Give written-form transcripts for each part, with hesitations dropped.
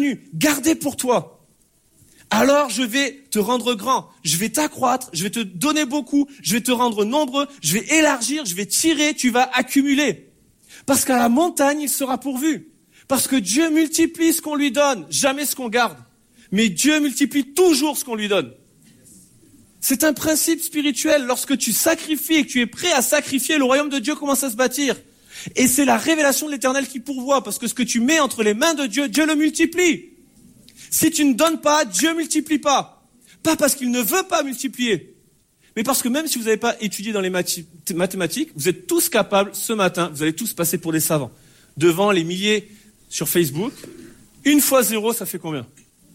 retenu, gardé pour toi. Alors je vais te rendre grand, je vais t'accroître, je vais te donner beaucoup, je vais te rendre nombreux, je vais élargir, je vais tirer, tu vas accumuler. Parce qu'à la montagne, il sera pourvu. Parce que Dieu multiplie ce qu'on lui donne, jamais ce qu'on garde. Mais Dieu multiplie toujours ce qu'on lui donne. C'est un principe spirituel. Lorsque tu sacrifies et que tu es prêt à sacrifier, le royaume de Dieu commence à se bâtir. Et c'est la révélation de l'Éternel qui pourvoit. Parce que ce que tu mets entre les mains de Dieu, Dieu le multiplie. Si tu ne donnes pas, Dieu multiplie pas. Pas parce qu'il ne veut pas multiplier. Mais parce que même si vous n'avez pas étudié dans les mathématiques, vous êtes tous capables, ce matin, vous allez tous passer pour des savants. Devant les milliers sur Facebook, 1 fois 0, ça fait combien ?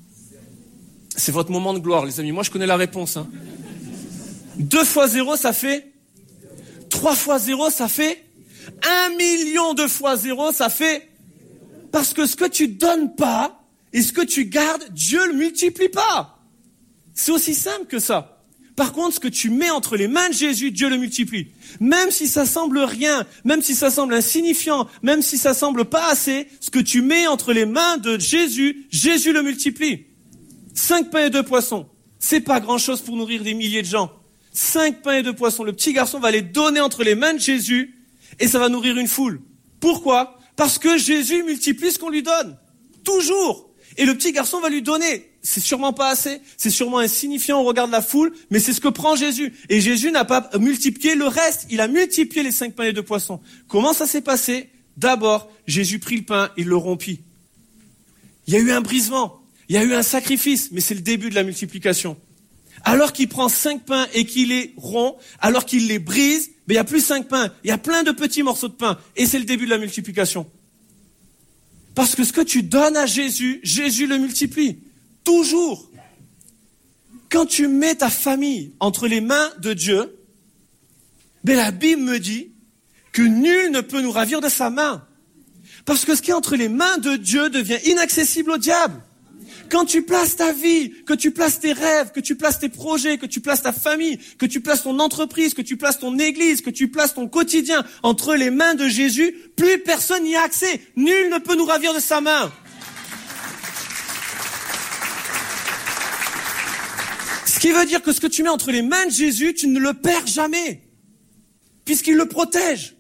C'est votre moment de gloire, les amis. Moi, je connais la réponse. 2 fois 0, ça fait 3 fois 0, ça fait 1 million de fois 0, ça fait... Parce que ce que tu donnes pas et ce que tu gardes, Dieu le multiplie pas. C'est aussi simple que ça. Par contre, ce que tu mets entre les mains de Jésus, Dieu le multiplie. Même si ça semble rien, même si ça semble insignifiant, même si ça semble pas assez, ce que tu mets entre les mains de Jésus, Jésus le multiplie. 5 pains et 2 poissons. C'est pas grand chose pour nourrir des milliers de gens. 5 pains et 2 poissons. Le petit garçon va les donner entre les mains de Jésus et ça va nourrir une foule. Pourquoi ? Parce que Jésus multiplie ce qu'on lui donne. Toujours. Et le petit garçon va lui donner. C'est sûrement pas assez. C'est sûrement insignifiant au regard de la foule, mais c'est ce que prend Jésus. Et Jésus n'a pas multiplié le reste. Il a multiplié les 5 pains et 2 poissons. Comment ça s'est passé ? D'abord, Jésus prit le pain, il le rompit. Il y a eu un brisement. Il y a eu un sacrifice, mais c'est le début de la multiplication. Alors qu'il prend 5 pains et qu'il les rompt, alors qu'il les brise, il n'y a plus 5 pains, il y a plein de petits morceaux de pain. Et c'est le début de la multiplication. Parce que ce que tu donnes à Jésus, Jésus le multiplie. Toujours. Quand tu mets ta famille entre les mains de Dieu, la Bible me dit que nul ne peut nous ravir de sa main. Parce que ce qui est entre les mains de Dieu devient inaccessible au diable. Quand tu places ta vie, que tu places tes rêves, que tu places tes projets, que tu places ta famille, que tu places ton entreprise, que tu places ton église, que tu places ton quotidien entre les mains de Jésus, plus personne n'y a accès. Nul ne peut nous ravir de sa main. Ce qui veut dire que ce que tu mets entre les mains de Jésus, tu ne le perds jamais. Puisqu'il le protège.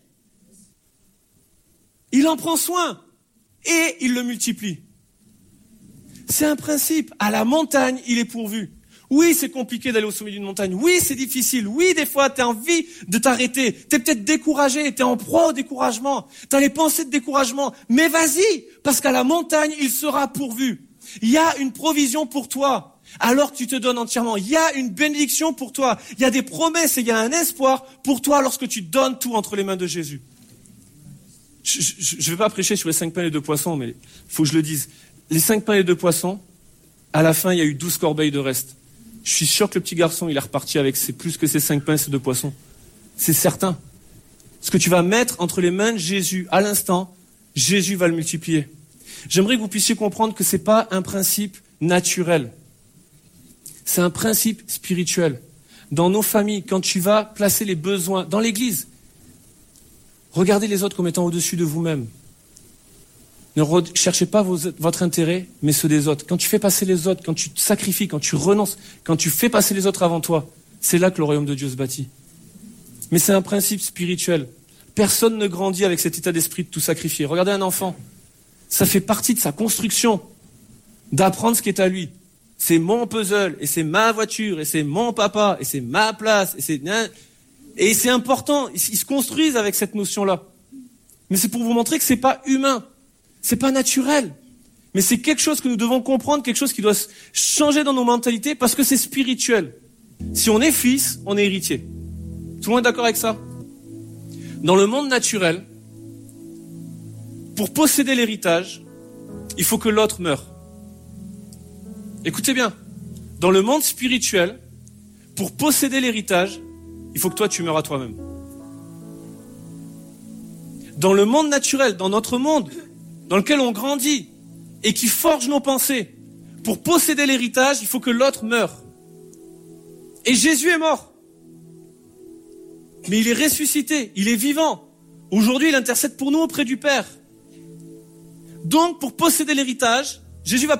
Il en prend soin. Et il le multiplie. C'est un principe. À la montagne, il est pourvu. Oui, c'est compliqué d'aller au sommet d'une montagne. Oui, c'est difficile. Oui, des fois, t'as envie de t'arrêter. T'es peut-être découragé. T'es en proie au découragement. T'as les pensées de découragement. Mais vas-y, parce qu'à la montagne, il sera pourvu. Il y a une provision pour toi. Alors que tu te donnes entièrement. Il y a une bénédiction pour toi. Il y a des promesses et il y a un espoir pour toi lorsque tu donnes tout entre les mains de Jésus. Je ne vais pas prêcher sur les 5 pains et 2 poissons, mais il faut que je le dise. Les 5 pains et 2 poissons, à la fin, il y a eu 12 corbeilles de reste. Je suis sûr que le petit garçon, il est reparti avec plus que ces 5 pains et ces 2 poissons. C'est certain. Ce que tu vas mettre entre les mains de Jésus, à l'instant, Jésus va le multiplier. J'aimerais que vous puissiez comprendre que c'est pas un principe naturel. C'est un principe spirituel. Dans nos familles, quand tu vas placer les besoins, dans l'église, regardez les autres comme étant au-dessus de vous-même. Ne cherchez pas votre intérêt, mais ceux des autres. Quand tu fais passer les autres, quand tu te sacrifies, quand tu renonces, quand tu fais passer les autres avant toi, c'est là que le royaume de Dieu se bâtit. Mais c'est un principe spirituel. Personne ne grandit avec cet état d'esprit de tout sacrifier. Regardez un enfant. Ça fait partie de sa construction d'apprendre ce qui est à lui. C'est mon puzzle, et c'est ma voiture, et c'est mon papa, et c'est ma place, et c'est important. Ils se construisent avec cette notion-là. Mais c'est pour vous montrer que c'est pas humain. C'est pas naturel. Mais c'est quelque chose que nous devons comprendre, quelque chose qui doit changer dans nos mentalités parce que c'est spirituel. Si on est fils, on est héritier. Tout le monde est d'accord avec ça ? Dans le monde naturel, pour posséder l'héritage, il faut que l'autre meure. Écoutez bien. Dans le monde spirituel, pour posséder l'héritage, il faut que toi tu meures à toi-même. Dans le monde naturel, dans notre monde, dans lequel on grandit et qui forge nos pensées. Pour posséder l'héritage, il faut que l'autre meure. Et Jésus est mort. Mais il est ressuscité, il est vivant. Aujourd'hui, il intercède pour nous auprès du Père. Donc, pour posséder l'héritage, Jésus va